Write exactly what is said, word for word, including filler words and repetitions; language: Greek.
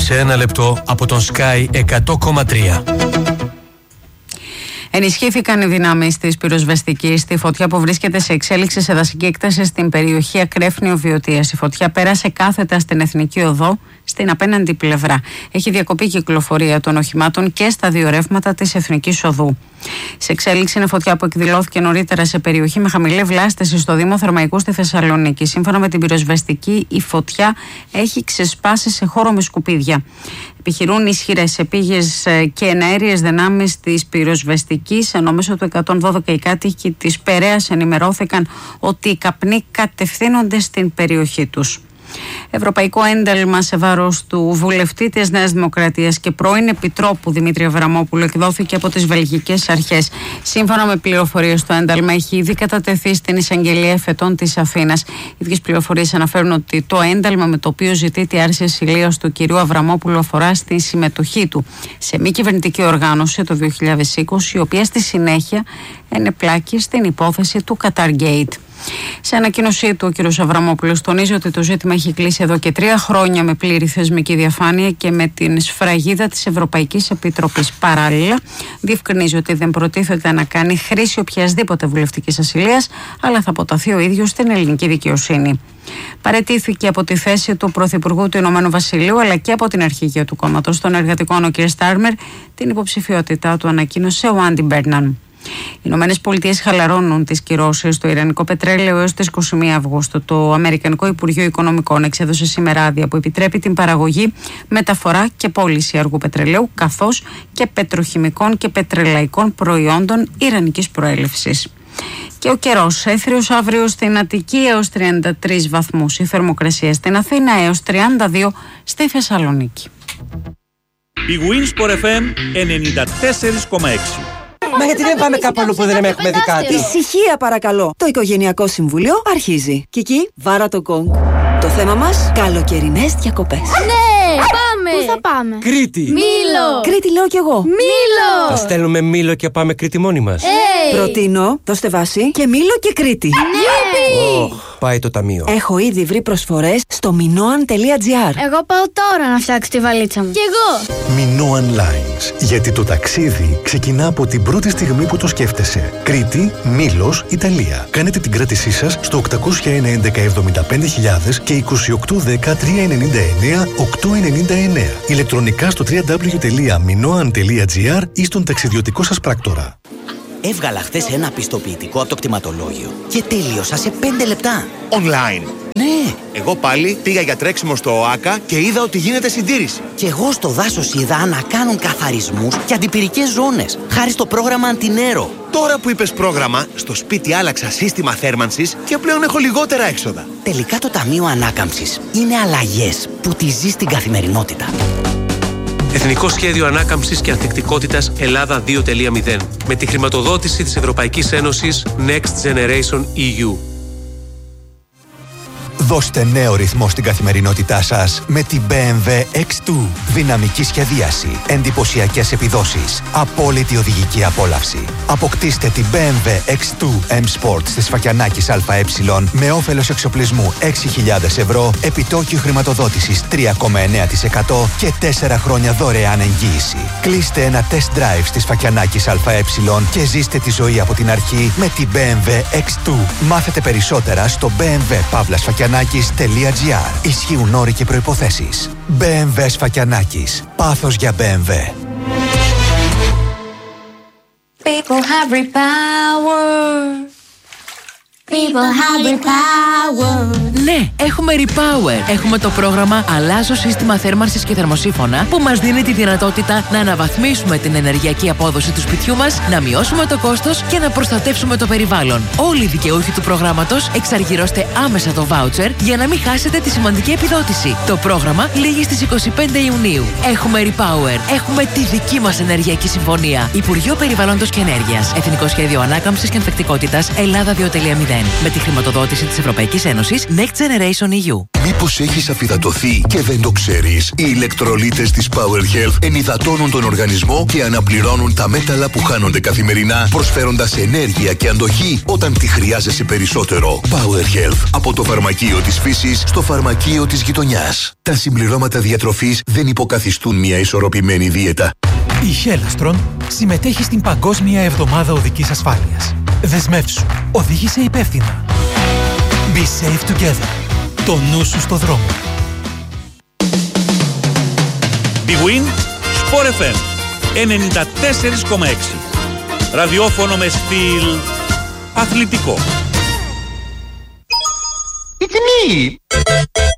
σε ένα λεπτό από τον Sky εκατό κόμμα τρία. Ενισχύθηκαν οι δυνάμεις της πυροσβεστικής στη φωτιά που βρίσκεται σε εξέλιξη σε δασική έκταση στην περιοχή Ακρέφνιο Βιωτίας. Η φωτιά πέρασε κάθετα στην Εθνική Οδό στην απέναντι πλευρά. Έχει διακοπεί η κυκλοφορία των οχημάτων και στα δύο ρεύματα της Εθνικής Οδού. Σε εξέλιξη είναι φωτιά που εκδηλώθηκε νωρίτερα σε περιοχή με χαμηλή βλάστηση στο Δήμο Θερμαϊκού στη Θεσσαλονίκη. Σύμφωνα με την πυροσβεστική, η φωτιά έχει ξεσπάσει σε χώρο με σκουπίδια. Επιχειρούν ισχυρές επίγειες και εναέριες δυνάμεις της πυροσβεστικής, ενώ μέσω του εκατόν δώδεκα οι κάτοικοι της Περαίας ενημερώθηκαν ότι οι καπνοί κατευθύνονται στην περιοχή τους. Ευρωπαϊκό ένταλμα σε βάρος του βουλευτή της Νέας Δημοκρατίας και πρώην Επιτρόπου Δημήτρη Αβραμόπουλου εκδόθηκε από τις βελγικές αρχές. Σύμφωνα με πληροφορίες, το ένταλμα έχει ήδη κατατεθεί στην Εισαγγελία Εφετών της Αθήνας. Οι ίδιες πληροφορίες αναφέρουν ότι το ένταλμα με το οποίο ζητείται η άρση ασυλίας του κυρίου Αβραμόπουλου αφορά στη συμμετοχή του σε μη κυβερνητική οργάνωση το δύο χιλιάδες είκοσι, η οποία στη συνέχεια ενεπλάκη στην υπόθεση του Qatargate. Σε ανακοίνωσή του, ο κ. Αβραμόπουλος τονίζει ότι το ζήτημα έχει κλείσει εδώ και τρία χρόνια με πλήρη θεσμική διαφάνεια και με την σφραγίδα της Ευρωπαϊκής Επιτροπής. Παράλληλα, διευκρινίζει ότι δεν προτίθεται να κάνει χρήση οποιασδήποτε βουλευτικής ασυλίας, αλλά θα αποταθεί ο ίδιος στην ελληνική δικαιοσύνη. Παραιτήθηκε από τη θέση του Πρωθυπουργού του Ηνωμένου Βασιλείου αλλά και από την αρχηγία του κόμματος των Εργατικών, ο κ. Στάρμερ. Την υποψηφιότητά του ανακοίνωσε ο Άντι Μπέρναν. Οι Ηνωμένες Πολιτείες χαλαρώνουν τις κυρώσεις στο ιρανικό πετρέλαιο έως τις είκοσι μία Αυγούστου. Το Αμερικανικό Υπουργείο Οικονομικών εξέδωσε σήμερα άδεια που επιτρέπει την παραγωγή, μεταφορά και πώληση αργού πετρελαίου, καθώς και πετροχημικών και πετρελαϊκών προϊόντων ιρανικής προέλευσης. Και ο καιρός, έθριος αύριο στην Αττική έως τριάντα τρεις βαθμούς, η θερμοκρασία στην Αθήνα έως τριάντα δύο στη Θεσσαλονίκη. Η Winsport εφ εμ ενενήντα τέσσερα κόμμα έξι. Μα γιατί δεν πάμε κάπου αλλού που δεν έχουμε δει κάτι? Ησυχία παρακαλώ. Το Οικογενειακό Συμβούλιο αρχίζει. Κική, βάρα το γκονγκ. Το θέμα μας, καλοκαιρινές διακοπές. Ναι, πάμε! Πού θα πάμε? Κρήτη! Μήλο! Κρήτη λέω κι εγώ. Μήλο! Θα στέλνουμε Μήλο και πάμε Κρήτη μόνοι μας. Hey. Προτείνω, δώστε βάση και Μήλο και Κρήτη. Ναι! Oh, πάει το ταμείο. Έχω ήδη βρει προσφορές στο μινόαν τελεία τζι άρ. Εγώ πάω τώρα να φτιάξω τη βαλίτσα μου. Κι εγώ! Minoan Lines. Γιατί το ταξίδι ξεκινά από την πρώτη στιγμή που το σκέφτεσαι. Κρήτη, Μήλος, Ιταλία. Κάνετε την κράτησή σας στο οκτακόσια ένα έντεκα εβδομήντα πέντε χιλιάδες και είκοσι οκτώ δέκα τριακόσια ενενήντα εννέα οκτακόσια ενενήντα εννέα. Ηλεκτρονικά στο double-u double-u double-u τελεία minoan τελεία τζι άρ ή στον ταξιδιωτικό σας πράκτορα. Έβγαλα χθες ένα πιστοποιητικό από το κτηματολόγιο και τέλειωσα σε πέντε λεπτά. Online. Ναι. Εγώ πάλι πήγα για τρέξιμο στο ΟΑΚΑ και είδα ότι γίνεται συντήρηση. Και εγώ στο δάσος είδα να κάνουν καθαρισμούς και αντιπυρικές ζώνες, χάρη στο πρόγραμμα Αντινέρο. Τώρα που είπες πρόγραμμα, στο σπίτι άλλαξα σύστημα θέρμανσης και πλέον έχω λιγότερα έξοδα. Τελικά το Ταμείο Ανάκαμψης είναι αλλαγές που τη ζεις στην καθημερινότητα. Εθνικό Σχέδιο Ανάκαμψης και Ανθεκτικότητας Ελλάδα δύο τελεία μηδέν με τη χρηματοδότηση της Ευρωπαϊκής Ένωσης Next Generation ι γιου. Δώστε νέο ρυθμό στην καθημερινότητά σας με την μπι εμ ντάμπλιου εξ δύο. Δυναμική σχεδίαση, εντυπωσιακές επιδόσεις, απόλυτη οδηγική απόλαυση. Αποκτήστε την μπι εμ ντάμπλιου εξ δύο M Sport της Φακιανάκης ΑΕ με όφελος εξοπλισμού έξι χιλιάδες ευρώ, επιτόκιο χρηματοδότησης τρία κόμμα εννέα τοις εκατό και τέσσερα χρόνια δωρεάν εγγύηση. Κλείστε ένα test drive της Φακιανάκης ΑΕ και ζήστε τη ζωή από την αρχή με την μπι εμ ντάμπλιου εξ δύο. Μάθετε περισσότερα στο μπι εμ ντάμπλιου παύλα σφακιανάκης τελεία τζι άρ. Ισχύουν όροι και προϋποθέσεις. μπι εμ ντάμπλιου Σφακιανάκης. Πάθος για μπι εμ ντάμπλιου. People have repower. People have repower. Ναι, έχουμε Repower. Έχουμε το πρόγραμμα Αλλάζω σύστημα θέρμανσης και θερμοσύφωνα που μας δίνει τη δυνατότητα να αναβαθμίσουμε την ενεργειακή απόδοση του σπιτιού μας, να μειώσουμε το κόστος και να προστατεύσουμε το περιβάλλον. Όλοι οι δικαιούχοι του προγράμματος εξαργυρώστε άμεσα το βάουτσερ για να μην χάσετε τη σημαντική επιδότηση. Το πρόγραμμα λήγει στις είκοσι πέντε Ιουνίου. Έχουμε Repower. Έχουμε τη δική μας ενεργειακή συμφωνία. Υπουργείο Περιβάλλοντος και Ενέργειας. Εθνικό Σχέδιο Ανάκαμψης και Ανθεκτικότητας Ελλάδα δύο τελεία μηδέν. μηδέν με τη χρηματοδότηση της Ευρωπαϊκής Ένωσης Next Generation ι γιου. Μήπως έχεις αφυδατωθεί και δεν το ξέρεις? Οι ηλεκτρολίτες της Power Health ενυδατώνουν τον οργανισμό και αναπληρώνουν τα μέταλλα που χάνονται καθημερινά, προσφέροντας ενέργεια και αντοχή όταν τη χρειάζεσαι περισσότερο. Power Health. Από το φαρμακείο της φύσης στο φαρμακείο της γειτονιάς. Τα συμπληρώματα διατροφής δεν υποκαθιστούν μια ισορροπημένη δίαιτα. Η Χέλαστρον συμμετέχει στην Παγκόσμια Εβδομάδα Οδικής Ασφάλειας. Δεσμεύσου. Οδήγησε υπεύθυνα. Be safe together. Το νου σου στο δρόμο. Big Win Sport εφ εμ ενενήντα τέσσερα κόμμα έξι. Ραδιόφωνο με στυλ αθλητικό. It's me,